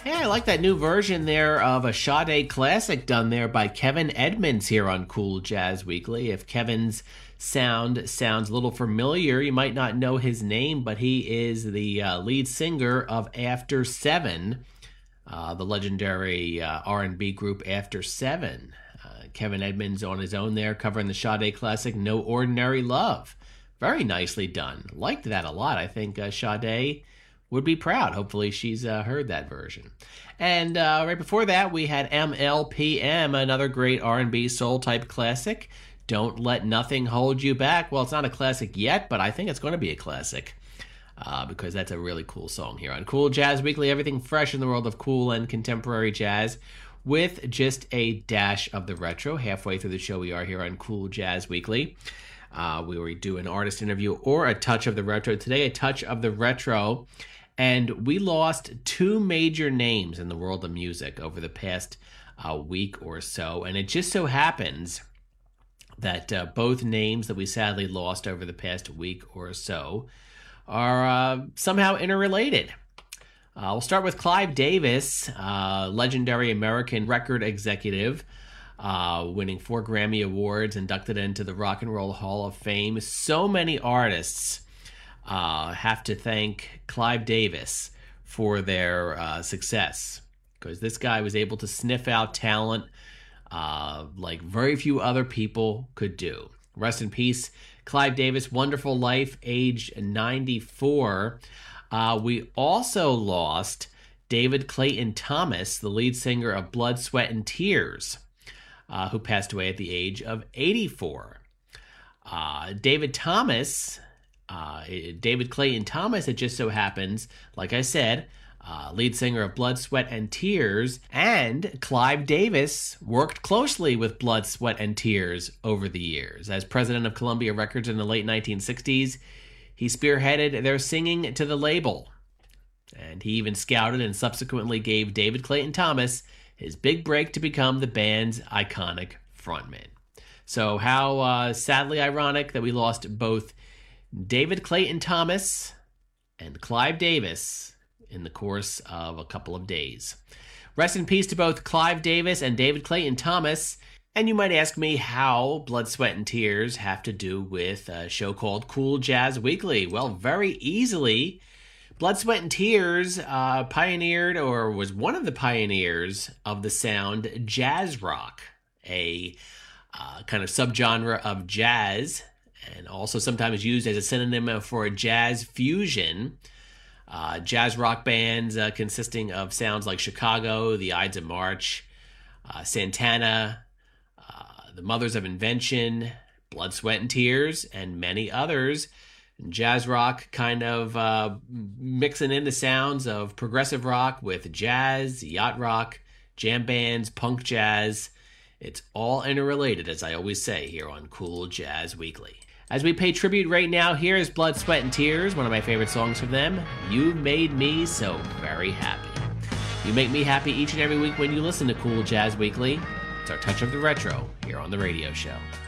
Yeah, I like that new version there of a Sade classic done there by Kevin Edmonds here on Cool Jazz Weekly. If Kevin's sound sounds a little familiar, you might not know his name, but he is the lead singer of After Seven, the legendary R&B group After Seven. Kevin Edmonds on his own there covering the Sade classic No Ordinary Love. Very nicely done. Liked that a lot. I think Sade would be proud. Hopefully she's heard that version. And right before that, we had MLPM, another great R&B soul type classic. Don't Let Nothing Hold You Back. Well, it's not a classic yet, but I think it's going to be a classic because that's a really cool song here on Cool Jazz Weekly. Everything fresh in the world of cool and contemporary jazz with just a dash of the retro. Halfway through the show, we are here on Cool Jazz Weekly. We do an artist interview or a touch of the retro. Today, a touch of the retro. And we lost two major names in the world of music over the past week or so. And it just so happens that both names that we sadly lost over the past week or so are somehow interrelated. We'll start with Clive Davis, legendary American record executive, winning 4 Grammy Awards, inducted into the Rock and Roll Hall of Fame. So many artists have to thank Clive Davis for their success, because this guy was able to sniff out talent like very few other people could do. Rest in peace, Clive Davis. Wonderful life, aged 94. We also lost David Clayton Thomas, the lead singer of Blood, Sweat, and Tears, who passed away at the age of 84. David Clayton Thomas, it just so happens, like I said, lead singer of Blood, Sweat, and Tears, and Clive Davis worked closely with Blood, Sweat, and Tears over the years. As president of Columbia Records in the late 1960s, he spearheaded their singing to the label, and he even scouted and subsequently gave David Clayton Thomas his big break to become the band's iconic frontman. So how sadly ironic that we lost both David Clayton Thomas and Clive Davis in the course of a couple of days. Rest in peace to both Clive Davis and David Clayton Thomas. And you might ask me how Blood, Sweat, and Tears have to do with a show called Cool Jazz Weekly. Well, very easily. Blood, Sweat, and Tears pioneered, or was one of the pioneers of the sound jazz rock, a kind of subgenre of jazz, and also sometimes used as a synonym for a jazz fusion. Jazz rock bands consisting of sounds like Chicago, the Ides of March, Santana, the Mothers of Invention, Blood, Sweat, and Tears, and many others. Jazz rock kind of mixing in the sounds of progressive rock with jazz, yacht rock, jam bands, punk jazz. It's all interrelated, as I always say, here on Cool Jazz Weekly. As we pay tribute right now, here is Blood, Sweat, and Tears, one of my favorite songs from them. You've made me so very happy. You make me happy each and every week when you listen to Cool Jazz Weekly. It's our touch of the retro here on the radio show.